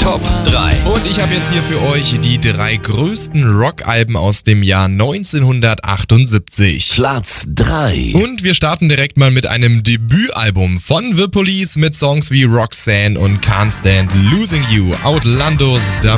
Top 3. Und ich habe jetzt hier für euch die 3 größten Rockalben aus dem Jahr 1978. Platz 3. Und wir starten direkt mal mit einem Debütalbum von The Police mit Songs wie Roxanne und Can't Stand Losing You, Outlandos,